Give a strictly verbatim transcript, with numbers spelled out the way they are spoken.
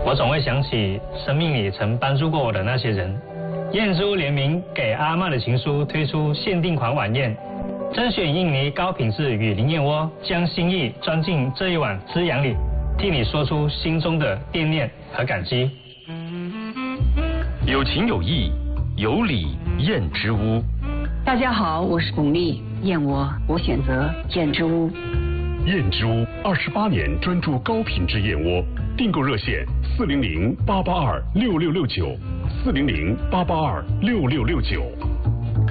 我总会想起生命里曾帮助过我的那些人。燕之屋联名给阿嬷的情书推出限定款晚宴，甄选印尼高品质雨林燕窝，将心意装进这一碗滋养里，替你说出心中的惦念和感激。 有情有义，有礼燕之屋。 大家好，我是巩俐，燕窝我选择燕之屋。 燕之屋二十八年专注高品质燕窝，订购热线四零零八八二六六六九，四零零八八二六六六九。